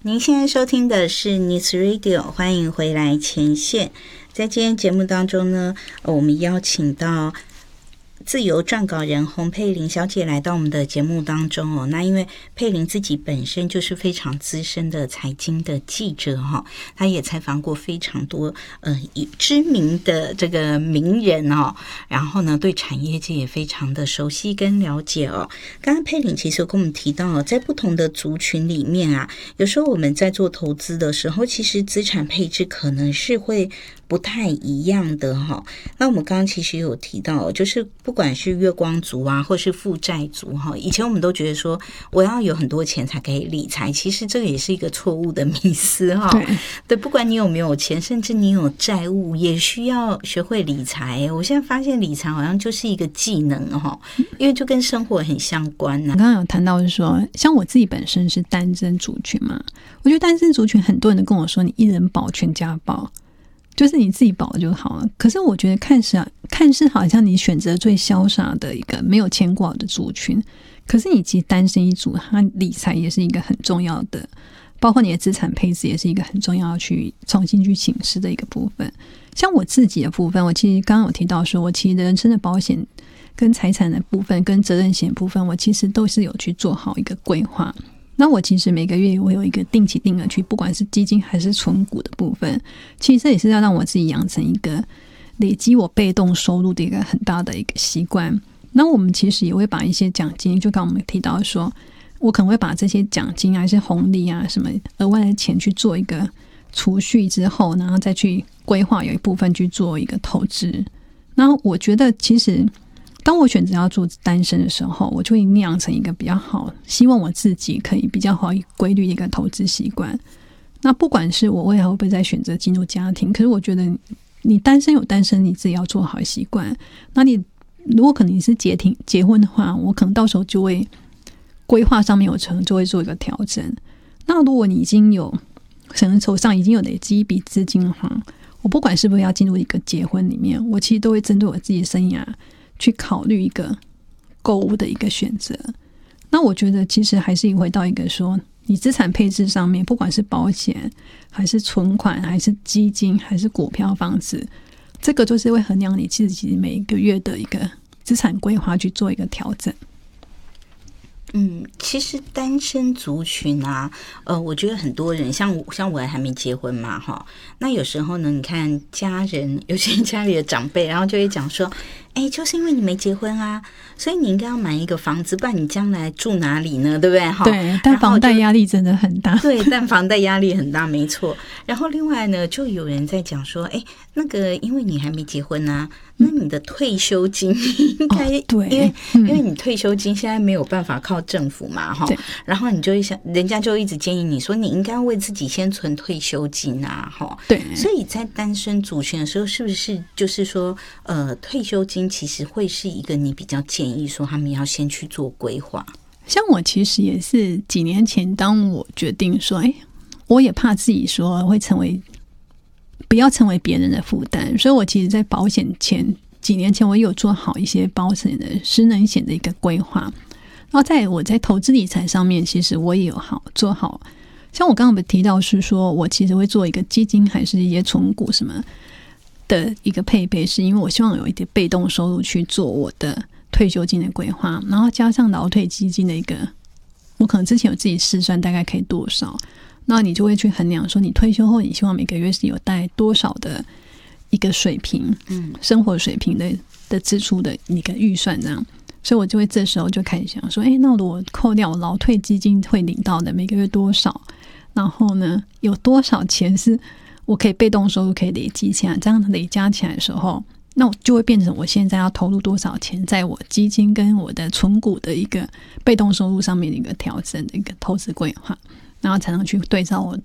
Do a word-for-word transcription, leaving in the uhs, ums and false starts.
您现在收听的是 News Radio， 欢迎回来前线。在今天节目当中呢，我们邀请到自由撰稿人洪佩玲小姐来到我们的节目当中哦。那因为佩玲自己本身就是非常资深的财经的记者哈，她也采访过非常多呃知名的这个名人哦，然后呢对产业界也非常的熟悉跟了解哦。刚刚佩玲其实跟我们提到，在不同的族群里面啊，有时候我们在做投资的时候，其实资产配置可能是会不太一样的哈。那我们刚刚其实有提到，就是不管是月光族啊，或是负债族哈，以前我们都觉得说我要有很多钱才可以理财，其实这个也是一个错误的迷思哈。对对，不管你有没有钱，甚至你有债务，也需要学会理财。我现在发现理财好像就是一个技能哈，因为就跟生活很相关啊。 我刚刚有谈到是说，像我自己本身是单身族群嘛，我觉得单身族群很多人都跟我说，你一人保全家保。就是你自己保就好了，可是我觉得看似啊，看似好像你选择最潇洒的一个没有牵挂的族群，可是你其实单身一族，它理财也是一个很重要的，包括你的资产配置也是一个很重要去重新去审视的一个部分。像我自己的部分，我其实刚刚有提到说，我其实人生的保险跟财产的部分跟责任险部分，我其实都是有去做好一个规划。那我其实每个月我有一个定期定额去，不管是基金还是存股的部分，其实这也是要让我自己养成一个累积我被动收入的一个很大的一个习惯。那我们其实也会把一些奖金，就刚我们提到说，我可能会把这些奖金还是红利啊什么额外的钱去做一个储蓄之后，然后再去规划有一部分去做一个投资。那我觉得其实当我选择要做单身的时候，我就会酿成一个比较好，希望我自己可以比较好规律的一个投资习惯。那不管是我未来会不会再选择进入家庭，可是我觉得你单身有单身你自己要做好习惯。那你如果可能你是结庭结婚的话，我可能到时候就会规划上面有成就会做一个调整。那如果你已经有可能手上已经有累积一笔资金的话，我不管是不是要进入一个结婚里面，我其实都会针对我自己的生涯去考虑一个购物的一个选择。那我觉得其实还是回到一个说，你资产配置上面，不管是保险还是存款还是基金还是股票房子，这个就是会衡量你自己每一个月的一个资产规划去做一个调整。 嗯，其实单身族群啊，呃，我觉得很多人像我，像我还没结婚嘛，哈，那有时候呢，你看家人，有些家里的长辈，然后就会讲说，哎，就是因为你没结婚啊，所以你应该要买一个房子，不然你将来住哪里呢？对不对？哈， 对，但房贷压力真的很大。 对，但房贷压力很大，没错。然后另外呢，就有人在讲说，哎，那个因为你还没结婚啊，那你的退休金应该、哦、 对， 因为、 嗯、 因为你退休金现在没有办法靠政府嘛，哈，然后你就会想，人家就一直建议你说，你应该为自己先存退休金啊，哈， 对。 所以在单身族群的时候，是不是就是说，呃，退休金其实会是一个你比较建议说他们要先去做规划？ 像我其实也是几年前，当我决定说，哎，我也怕自己说会成为不要成为别人的负担，所以我其实在保险前几年前，我有做好一些保险的失能险的一个规划。然后在我在投资理财上面，其实我也有好做好。像我刚刚提到是说，我其实会做一个基金还是一些存股什么的一个配备，是因为我希望有一点被动收入去做我的退休金的规划，然后加上劳退基金的一个，我可能之前有自己试算大概可以多少，那你就会去衡量说，你退休后你希望每个月是有带多少的一个水平，嗯，生活水平的的支出的一个预算这样。所以我就会这时候就开始想说，哎，那如果扣掉劳退基金会领到的每个月多少，然后呢有多少钱是我可以被动收入可以累积起来，这样累加起来的时候，那我就会变成我现在要投入多少钱在我基金跟我的存股的一个被动收入上面的一个调整的一个投资规划，然后才能去对照我